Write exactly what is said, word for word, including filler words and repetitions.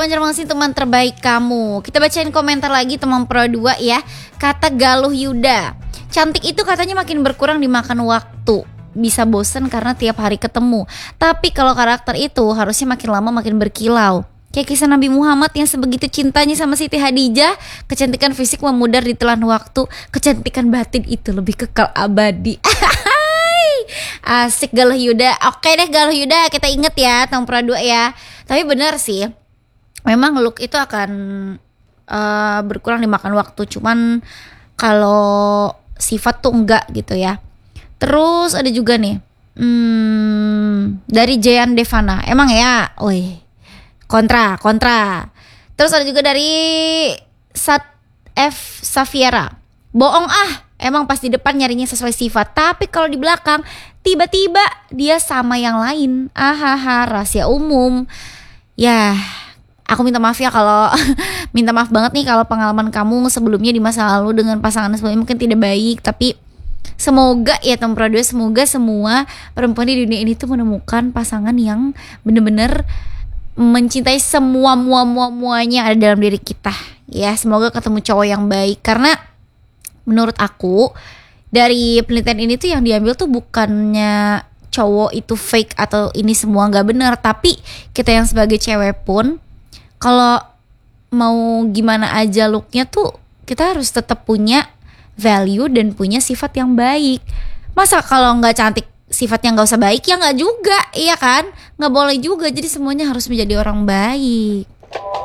Banjarmasin teman terbaik kamu. Kita bacain komentar lagi teman Pro dua ya. Kata Galuh Yuda, cantik itu katanya makin berkurang dimakan waktu, bisa bosen karena tiap hari ketemu. Tapi kalau karakter itu harusnya makin lama makin berkilau. Kayak kisah Nabi Muhammad yang sebegitu cintanya sama Siti Hadijah. Kecantikan fisik memudar ditelan waktu, kecantikan batin itu lebih kekal abadi. Asik Galuh Yuda. Oke deh Galuh Yuda, kita inget ya Tom Pro dua ya. Tapi benar sih, memang look itu akan uh, berkurang dimakan waktu. Cuman kalau sifat tuh enggak gitu ya. Terus ada juga nih hmm, dari Jayan Devana. Emang ya, woi kontra, kontra. Terus ada juga dari Sat F Safiera. Bohong ah, emang pas di depan nyarinya sesuai sifat, tapi kalau di belakang tiba-tiba dia sama yang lain. Ahaha, rahasia umum. Ya, aku minta maaf ya kalau minta maaf banget nih kalau pengalaman kamu sebelumnya di masa lalu dengan pasangan sebelumnya mungkin tidak baik. Tapi semoga ya Tom Pro dua, semoga semua perempuan di dunia ini tuh menemukan pasangan yang bener-bener mencintai semua mua-mua-muanya ada dalam diri kita. Ya, semoga ketemu cowok yang baik. Karena menurut aku dari penelitian ini tuh yang diambil tuh bukannya cowok itu fake atau ini semua gak benar, tapi kita yang sebagai cewek pun kalau mau gimana aja looknya tuh kita harus tetap punya value dan punya sifat yang baik. Masa kalau gak cantik sifatnya gak usah baik? Ya gak juga, iya kan? Gak boleh juga, jadi semuanya harus menjadi orang baik.